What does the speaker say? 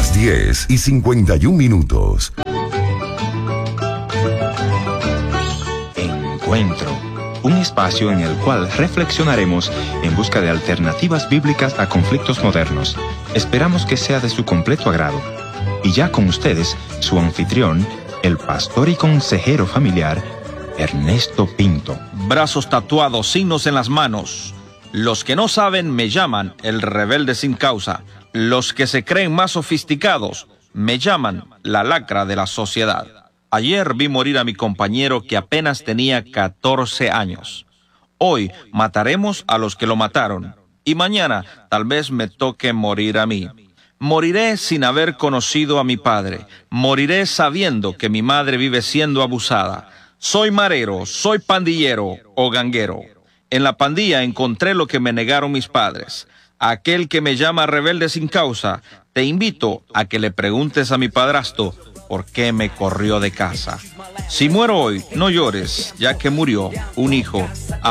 Las 10:51. Encuentro, un espacio en el cual reflexionaremos en busca de alternativas bíblicas a conflictos modernos. Esperamos que sea de su completo agrado. Y ya con ustedes, su anfitrión, el pastor y consejero familiar, Ernesto Pinto. Brazos tatuados, signos en las manos. Los que no saben me llaman el rebelde sin causa. Los que se creen más sofisticados me llaman la lacra de la sociedad. Ayer vi morir a mi compañero que apenas tenía 14 años. Hoy mataremos a los que lo mataron. Y mañana tal vez me toque morir a mí. Moriré sin haber conocido a mi padre. Moriré sabiendo que mi madre vive siendo abusada. Soy marero, soy pandillero o ganguero. En la pandilla encontré lo que me negaron mis padres. Aquel que me llama rebelde sin causa, te invito a que le preguntes a mi padrastro por qué me corrió de casa. Si muero hoy, no llores, ya que murió un hijo